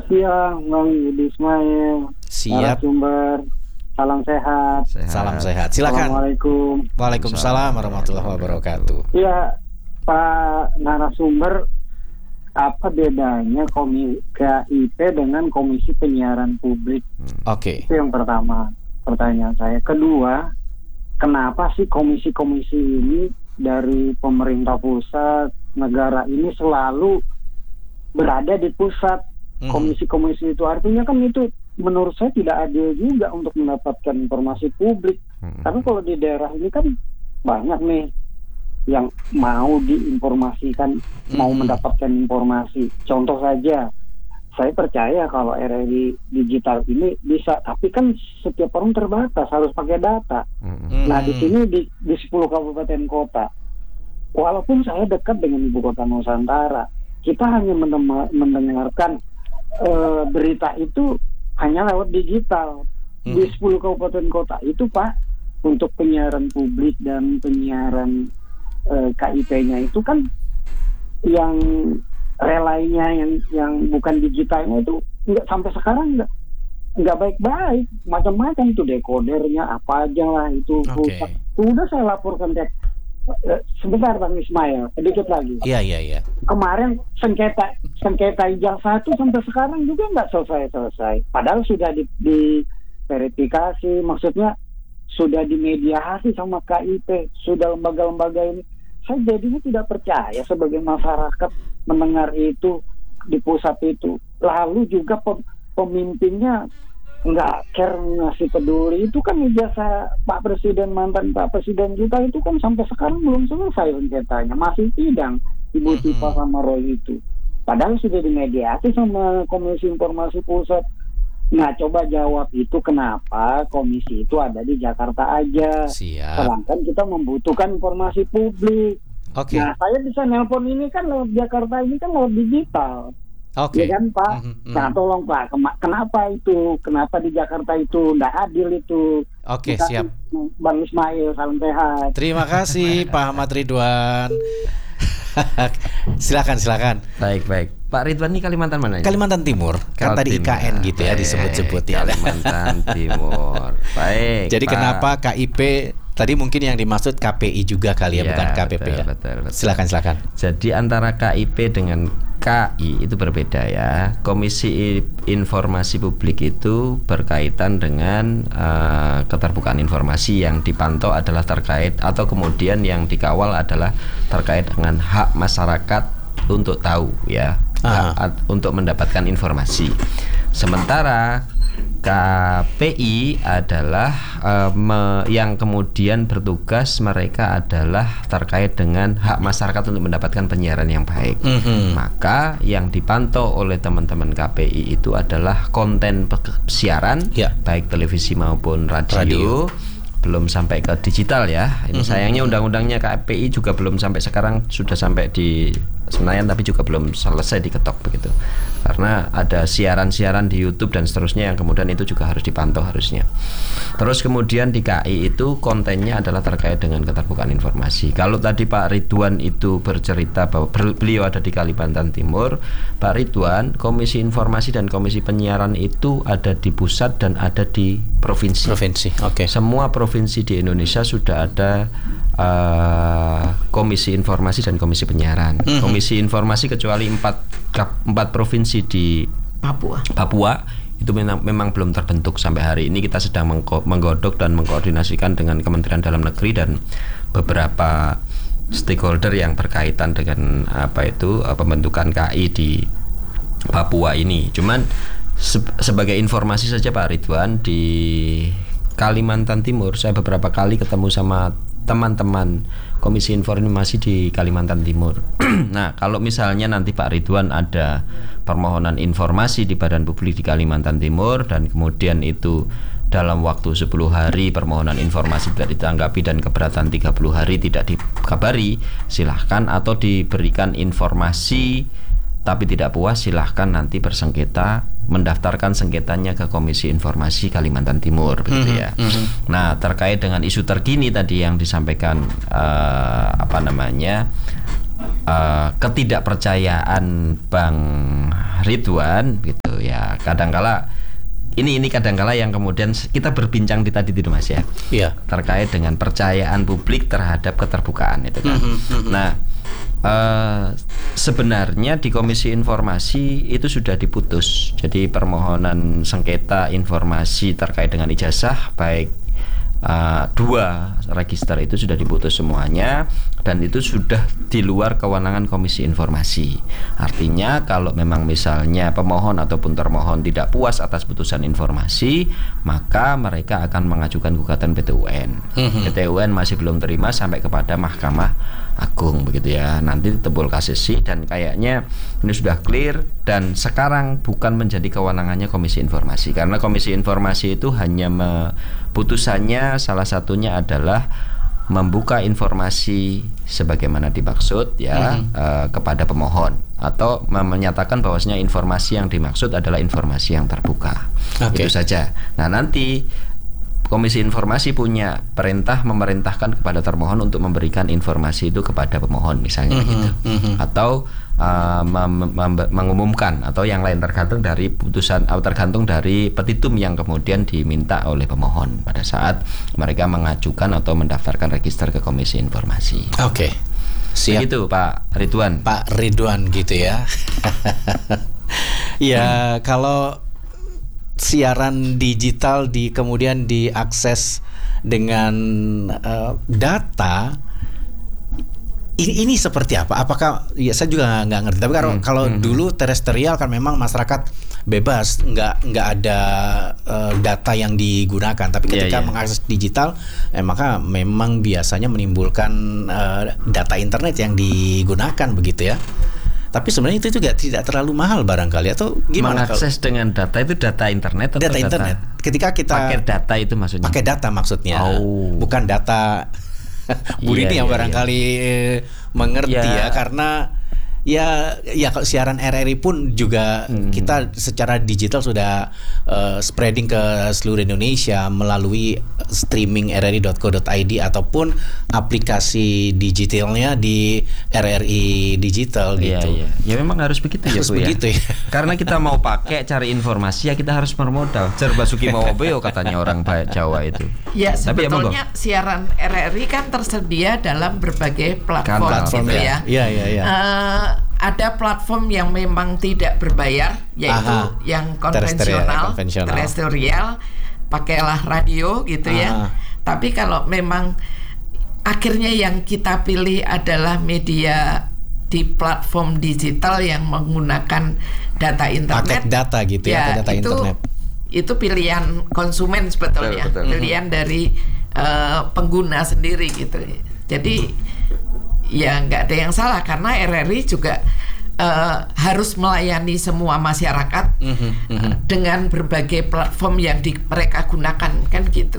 Selamat siang, Bang Yudi Ismail. Siap. Narasumber. Salam sehat. Salam sehat. Silakan. Assalamualaikum. Waalaikumsalam warahmatullahi wabarakatuh. Ya, Pak narasumber, apa bedanya KIP dengan Komisi Penyiaran Publik? Oke. Itu yang pertama, pertanyaan saya. Kedua, kenapa sih komisi-komisi ini dari pemerintah pusat, negara ini selalu berada di pusat? Komisi-komisi itu artinya kan itu menurut saya tidak adil juga untuk mendapatkan informasi publik. Karena kalau di daerah ini kan banyak nih yang mau diinformasikan, mau mendapatkan informasi. Contoh saja, saya percaya kalau RRI digital ini bisa, tapi kan setiap orang terbatas, harus pakai data. Nah di sini di 10 kabupaten kota, walaupun saya dekat dengan ibu kota Nusantara, kita hanya mendengarkan berita itu hanya lewat digital. Di 10 kabupaten kota itu Pak, untuk penyiaran publik dan penyiaran KIP-nya itu kan yang relainya yang bukan digitalnya itu nggak, sampai sekarang nggak baik-baik, macam-macam itu dekodernya apa aja lah itu rusak. Sudah saya laporkan sebentar Bang Ismail, sedikit lagi. Iya. Kemarin sengketa ijazah 1 sampai sekarang juga nggak selesai. Padahal sudah diverifikasi, maksudnya sudah dimediasi sama KIP, sudah lembaga-lembaga ini. Saya jadinya tidak percaya sebagai masyarakat mendengar itu di pusat itu. Lalu juga pemimpinnya nggak care, ngasih peduli. Itu kan ijazah Pak Presiden, mantan Pak Presiden kita itu kan sampai sekarang belum selesai sengketanya, masih sidang Ibu Tifa sama Roy itu. Padahal sudah dimediasi sama Komisi Informasi Pusat. Nah coba jawab itu, kenapa komisi itu ada di Jakarta aja? Siap. Sedangkan kita membutuhkan informasi publik. Oke. Nah saya bisa nelpon ini kan lewat Jakarta, ini kan lewat digital. Oke. Ya kan Pak? Nah tolong Pak, kenapa di Jakarta itu tidak adil itu? Oke, Kita, siap. Bang Ismail, salam sehat. Terima kasih Pak Ahmad Ridwan. Silakan. Baik. Pak Ridwan ini Kalimantan mana? Kalimantan Timur. Kan tadi IKN gitu ya disebut-sebut ya. Kalimantan Timur. Baik. Jadi Pak. kenapa KIP tadi mungkin yang dimaksud KPI juga kali ya, bukan KPP ya. Betul. Silakan. Jadi antara KIP dengan KI itu berbeda ya. Komisi Informasi Publik itu berkaitan dengan keterbukaan informasi, yang dipantau adalah terkait atau kemudian yang dikawal adalah terkait dengan hak masyarakat untuk tahu ya, untuk mendapatkan informasi. Sementara KPI adalah yang kemudian bertugas, mereka adalah terkait dengan hak masyarakat untuk mendapatkan penyiaran yang baik. Maka yang dipantau oleh teman-teman KPI itu adalah konten siaran, baik televisi maupun radio. Belum sampai ke digital ya. Ini sayangnya undang-undangnya KPI juga belum sampai sekarang, sudah sampai di Senayan tapi juga belum selesai diketok begitu. Karena ada siaran-siaran di YouTube dan seterusnya yang kemudian itu juga harus dipantau harusnya. Terus kemudian di KI itu kontennya adalah terkait dengan keterbukaan informasi. Kalau tadi Pak Ridwan itu bercerita bahwa beliau ada di Kalimantan Timur, Pak Ridwan, Komisi Informasi dan Komisi Penyiaran itu ada di pusat dan ada di provinsi. Oke. Semua provinsi di Indonesia sudah ada Komisi Informasi dan Komisi Penyiaran. Komisi Informasi kecuali 4 provinsi di Papua itu memang belum terbentuk sampai hari ini. Kita sedang menggodok dan mengkoordinasikan dengan Kementerian Dalam Negeri dan beberapa stakeholder yang berkaitan dengan pembentukan KI di Papua ini. Cuman sebagai informasi saja Pak Ridwan, di Kalimantan Timur saya beberapa kali ketemu sama teman-teman Komisi Informasi di Kalimantan Timur. Nah, kalau misalnya nanti Pak Ridwan ada permohonan informasi di Badan Publik di Kalimantan Timur dan kemudian itu dalam waktu 10 hari permohonan informasi tidak ditanggapi dan keberatan 30 hari tidak dikabari, silahkan, atau diberikan informasi tapi tidak puas, silahkan nanti bersengketa, mendaftarkan sengketanya ke Komisi Informasi Kalimantan Timur, begitu ya. Nah, terkait dengan isu terkini tadi yang disampaikan ketidakpercayaan Bang Ridwan gitu ya, kadangkala ini kadangkala yang kemudian kita berbincang di tadi itu Mas ya, terkait dengan percayaan publik terhadap keterbukaan itu kan. Nah, sebenarnya di Komisi Informasi itu sudah diputus. Jadi permohonan sengketa informasi terkait dengan ijazah baik 2 register itu sudah diputus semuanya, dan itu sudah di luar kewenangan Komisi Informasi. Artinya kalau memang misalnya pemohon ataupun termohon tidak puas atas putusan informasi, maka mereka akan mengajukan gugatan PT UN. PT UN masih belum terima sampai kepada Mahkamah Agung begitu ya. Nanti ditebul kasasi, dan kayaknya ini sudah clear, dan sekarang bukan menjadi kewenangannya Komisi Informasi, karena Komisi Informasi itu hanya putusannya salah satunya adalah membuka informasi sebagaimana dimaksud ya kepada pemohon, atau menyatakan bahwasanya informasi yang dimaksud adalah informasi yang terbuka. Itu saja. Nah, nanti Komisi Informasi punya perintah memerintahkan kepada termohon untuk memberikan informasi itu kepada pemohon misalnya gitu, atau mengumumkan, atau yang lain tergantung dari putusan atau tergantung dari petitum yang kemudian diminta oleh pemohon pada saat mereka mengajukan atau mendaftarkan register ke Komisi Informasi. Siap. Begitu Pak Ridwan. Pak Ridwan gitu ya. Ya, kalau siaran digital kemudian diakses dengan data, ini seperti apa? Apakah ya saya juga nggak ngerti. Tapi kalau dulu terestrial kan memang masyarakat bebas, nggak ada data yang digunakan. Tapi ketika mengakses digital, maka memang biasanya menimbulkan data internet yang digunakan begitu ya. Tapi sebenarnya itu juga tidak terlalu mahal barangkali, atau gimana? Mengakses dengan data itu data internet atau data internet? Ketika kita pakai data itu maksudnya? Pakai data maksudnya, bukan data. Bu Rini yang barangkali mengerti ya, karena ya kalau siaran RRI pun juga kita secara digital sudah spreading ke seluruh Indonesia melalui streaming rri.co.id ataupun aplikasi digitalnya di RRI digital gitu. Ya memang harus begitu ya Bu ya. Karena kita mau pakai cari informasi ya kita harus bermodal. Cerbasuki mau beo katanya orang Jawa itu. Ya sebetulnya siaran RRI kan tersedia dalam berbagai platform gitu ya. Iya. Ada platform yang memang tidak berbayar, yaitu yang konvensional, terestrial, pakailah radio gitu ya. Tapi kalau memang akhirnya yang kita pilih adalah media di platform digital yang menggunakan data internet, paket data gitu ya, data internet. Itu pilihan konsumen sebetulnya, pilihan dari pengguna sendiri gitu. Jadi ya nggak ada yang salah, karena RRI juga harus melayani semua masyarakat dengan berbagai platform yang mereka gunakan kan gitu.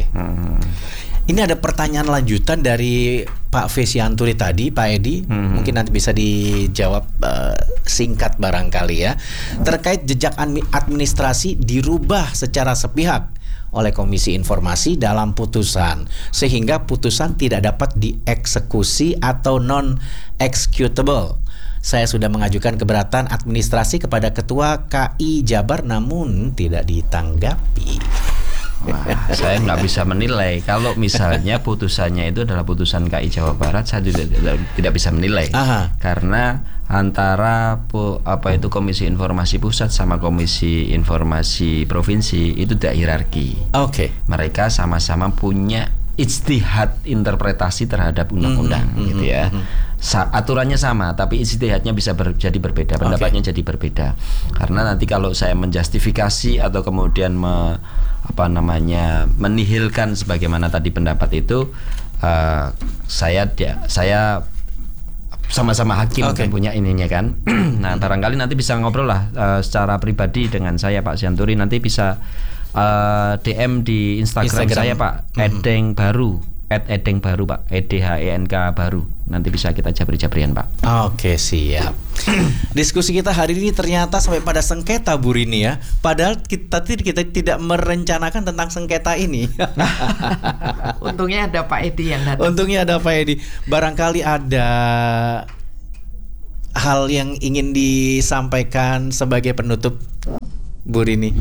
Ini ada pertanyaan lanjutan dari Pak Fesianturi tadi, Pak Edi, mungkin nanti bisa dijawab singkat barangkali ya, terkait jejak administrasi dirubah secara sepihak oleh Komisi Informasi dalam putusan, sehingga putusan tidak dapat dieksekusi atau non-executable. Saya sudah mengajukan keberatan administrasi kepada Ketua KI Jabar namun tidak ditanggapi. Wah, saya nggak bisa menilai. Kalau misalnya putusannya itu adalah putusan KI Jawa Barat, saya tidak bisa menilai. Karena antara Komisi Informasi Pusat sama Komisi Informasi Provinsi itu tidak hierarki. Mereka sama-sama punya ijtihad interpretasi terhadap undang-undang gitu ya. Aturannya sama, tapi ijtihadnya bisa jadi berbeda, pendapatnya jadi berbeda. Karena nanti kalau saya menjustifikasi atau kemudian menihilkan sebagaimana tadi pendapat itu, saya sama-sama hakim kan punya ininya kan. Nah, barangkali nanti bisa ngobrol lah secara pribadi dengan saya Pak Sianturi, nanti bisa DM di Instagram saya Pak, Edeng Baru, @edeng baru Pak, EDHENK baru. Nanti bisa kita jabri-jabrian Pak. Siap. Diskusi kita hari ini ternyata sampai pada sengketa Bu Rini ya. Padahal kita tidak merencanakan tentang sengketa ini. Untungnya ada Pak Edi yang datang. Barangkali ada hal yang ingin disampaikan sebagai penutup, Bu Rini?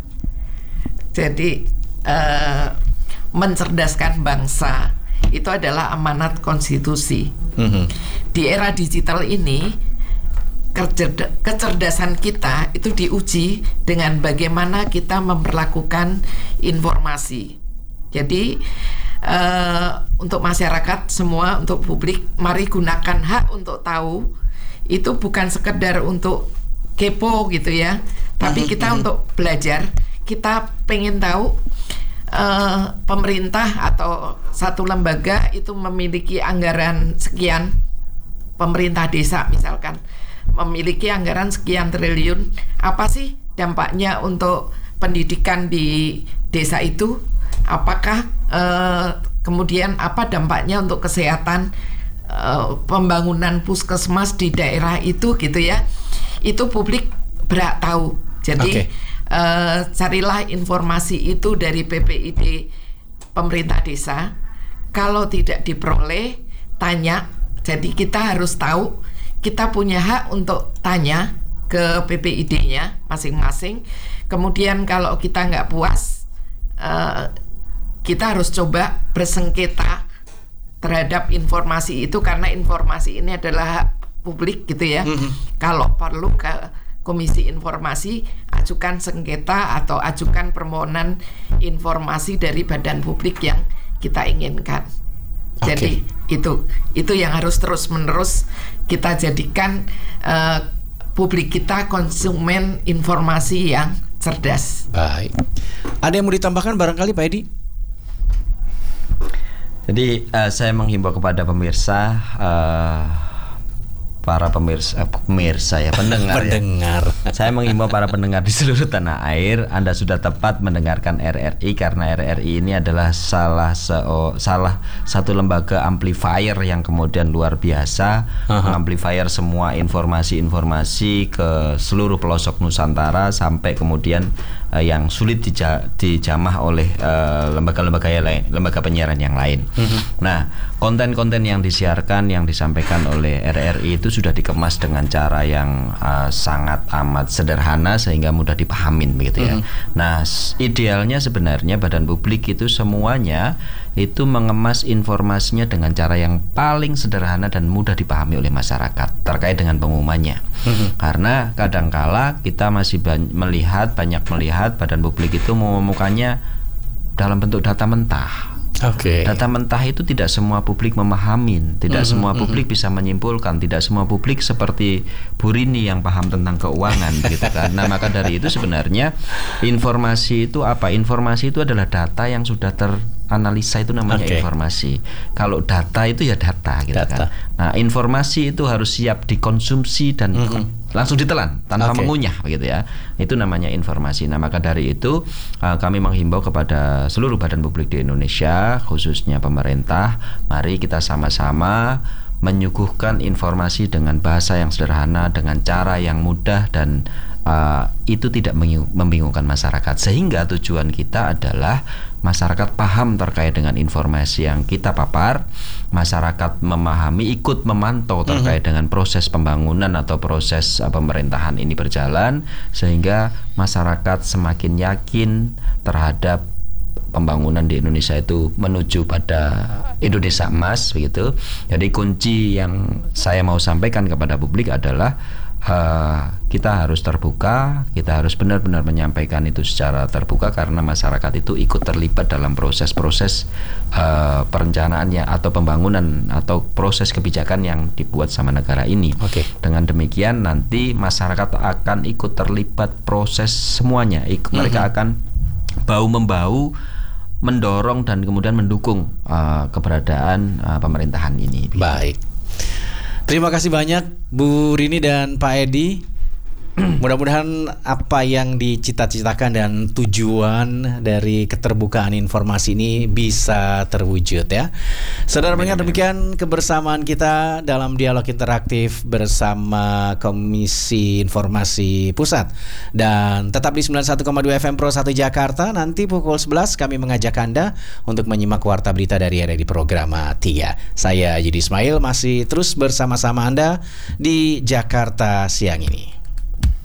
Jadi mencerdaskan bangsa itu adalah amanat konstitusi. Di era digital ini kecerdasan kita itu diuji dengan bagaimana kita memperlakukan informasi. Jadi untuk masyarakat semua, untuk publik, mari gunakan hak untuk tahu. Itu bukan sekedar untuk kepo gitu ya, tapi kita untuk belajar. Kita pengen tahu pemerintah atau satu lembaga itu memiliki anggaran sekian, pemerintah desa misalkan memiliki anggaran sekian triliun, apa sih dampaknya untuk pendidikan di desa itu? Apakah kemudian apa dampaknya untuk kesehatan, pembangunan puskesmas di daerah itu gitu ya? Itu publik berhak tahu. Jadi carilah informasi itu dari PPID pemerintah desa. Kalau tidak diperoleh, tanya. Jadi kita harus tahu. Kita punya hak untuk tanya ke PPID-nya masing-masing. Kemudian kalau kita nggak puas, kita harus coba bersengketa terhadap informasi itu, karena informasi ini adalah hak publik gitu ya. Kalau perlu ke Komisi Informasi, ajukan sengketa atau ajukan permohonan informasi dari badan publik yang kita inginkan. Jadi itu yang harus terus-menerus kita jadikan publik kita konsumen informasi yang cerdas. Baik. Ada yang mau ditambahkan barangkali Pak Edi? Jadi saya menghimbau kepada pemirsa, para pemirsa ya, pendengar. Pendengar. Ya. Saya menghimbau para pendengar di seluruh tanah air, Anda sudah tepat mendengarkan RRI, karena RRI ini adalah salah satu lembaga amplifier yang kemudian luar biasa, mengamplifier semua informasi-informasi ke seluruh pelosok Nusantara, sampai kemudian yang sulit dijamah oleh lembaga-lembaga yang lain, lembaga penyiaran yang lain. Nah, konten-konten yang disiarkan, yang disampaikan oleh RRI itu sudah dikemas dengan cara yang sangat amat sederhana sehingga mudah dipahamin begitu ya. Nah, idealnya sebenarnya badan publik itu semuanya itu mengemas informasinya dengan cara yang paling sederhana dan mudah dipahami oleh masyarakat terkait dengan pengumumannya. Karena kadangkala kita masih banyak melihat badan publik itu mengumumkannya dalam bentuk data mentah. Data mentah itu tidak semua publik memahamin, tidak semua publik bisa menyimpulkan, tidak semua publik seperti Bu Rini yang paham tentang keuangan gitu kan. Nah, maka dari itu sebenarnya informasi itu apa? Informasi itu adalah data yang sudah teranalisa, itu namanya informasi. Kalau data itu ya data gitu kan. Nah, informasi itu harus siap dikonsumsi dan langsung ditelan tanpa mengunyah begitu ya. Itu namanya informasi. Nah, maka dari itu kami menghimbau kepada seluruh badan publik di Indonesia, khususnya pemerintah, mari kita sama-sama menyuguhkan informasi dengan bahasa yang sederhana, dengan cara yang mudah, dan itu tidak membingungkan masyarakat, sehingga tujuan kita adalah masyarakat paham terkait dengan informasi yang kita papar, masyarakat memahami, ikut memantau terkait dengan proses pembangunan atau proses pemerintahan ini berjalan, sehingga masyarakat semakin yakin terhadap pembangunan di Indonesia itu menuju pada Indonesia emas begitu. Jadi kunci yang saya mau sampaikan kepada publik adalah kita harus terbuka, kita harus benar-benar menyampaikan itu secara terbuka, karena masyarakat itu ikut terlibat dalam proses-proses perencanaannya atau pembangunan atau proses kebijakan yang dibuat sama negara ini. Dengan demikian nanti masyarakat akan ikut terlibat proses semuanya. Mereka akan bahu-membahu mendorong dan kemudian mendukung keberadaan pemerintahan ini. Baik. Terima kasih banyak Bu Rini dan Pak Edi Mudah-mudahan apa yang dicita-citakan dan tujuan dari keterbukaan informasi ini bisa terwujud ya. Saudara pendengar, demikian kebersamaan kita dalam dialog interaktif bersama Komisi Informasi Pusat. Dan tetap di 91,2 FM Pro 1 Jakarta. Nanti pukul 11 kami mengajak Anda untuk menyimak warta berita dari RRI Programa 3. Saya Yudi Ismail masih terus bersama-sama Anda di Jakarta siang ini.